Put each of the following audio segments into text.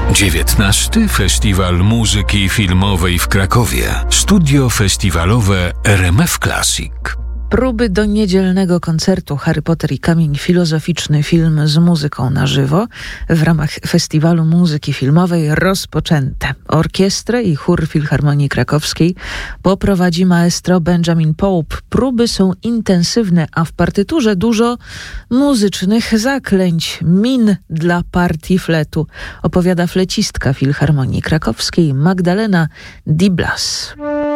19. Festiwal Muzyki Filmowej w Krakowie. Studio festiwalowe RMF Classic. Próby do niedzielnego koncertu Harry Potter i Kamień Filozoficzny, film z muzyką na żywo w ramach Festiwalu Muzyki Filmowej rozpoczęte. Orkiestrę i chór Filharmonii Krakowskiej poprowadzi maestro Benjamin Pope. Próby są intensywne, a w partyturze dużo muzycznych zaklęć, min dla partii fletu, opowiada flecistka Filharmonii Krakowskiej Magdalena Diblas.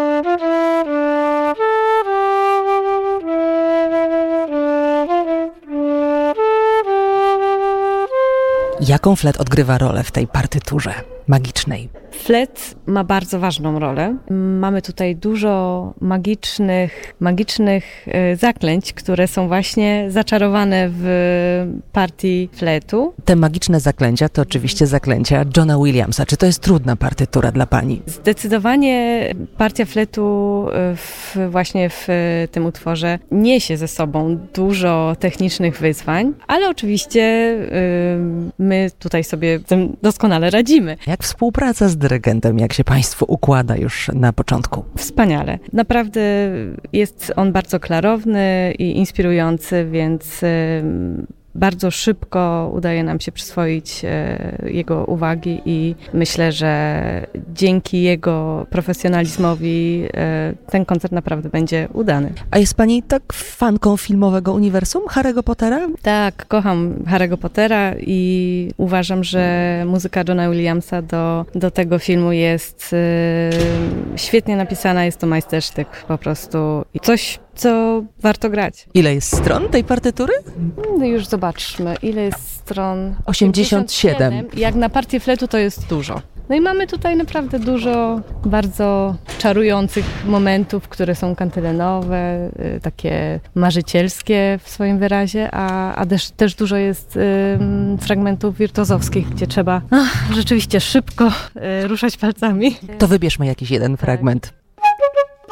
Jaką flet odgrywa rolę w tej partyturze magicznej? Flet ma bardzo ważną rolę. Mamy tutaj dużo magicznych zaklęć, które są właśnie zaczarowane w partii fletu. Te magiczne zaklęcia to oczywiście zaklęcia Johna Williamsa. Czy to jest trudna partytura dla pani? Zdecydowanie partia fletu właśnie w tym utworze niesie ze sobą dużo technicznych wyzwań, ale oczywiście my tutaj sobie z tym doskonale radzimy. Jak współpraca z dyrygentem, jak się państwu układa już na początku? Wspaniale. Naprawdę jest on bardzo klarowny i inspirujący, więc bardzo szybko udaje nam się przyswoić jego uwagi i myślę, że dzięki jego profesjonalizmowi ten koncert naprawdę będzie udany. A jest pani tak fanką filmowego uniwersum Harry'ego Pottera? Tak, kocham Harry'ego Pottera i uważam, że muzyka Johna Williamsa do tego filmu jest świetnie napisana, jest to majstersztyk po prostu i coś, co warto grać. Ile jest stron tej partytury? No już zobaczmy, ile jest stron. 87. Jak na partię fletu to jest dużo. No i mamy tutaj naprawdę dużo bardzo czarujących momentów, które są kantylenowe, takie marzycielskie w swoim wyrazie, a też dużo jest fragmentów wirtuozowskich, gdzie trzeba rzeczywiście szybko ruszać palcami. To wybierzmy jakiś jeden fragment.